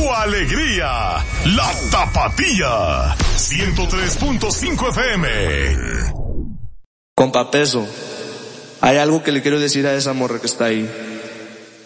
tu alegría, la Tapatía, 103.5 FM. Compa Peso, hay algo que le quiero decir a esa morra que está ahí.